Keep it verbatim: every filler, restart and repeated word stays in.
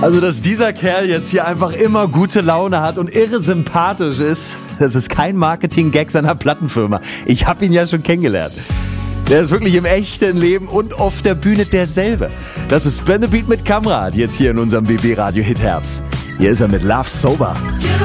Also, dass dieser Kerl jetzt hier einfach immer gute Laune hat und irre sympathisch ist, das ist kein Marketing-Gag seiner Plattenfirma. Ich habe ihn ja schon kennengelernt. Der ist wirklich im echten Leben und auf der Bühne derselbe. Das ist Ben the Beat mit Kamrat, jetzt hier in unserem B B Radio Hit Herbst. Hier ist er mit Love Sober.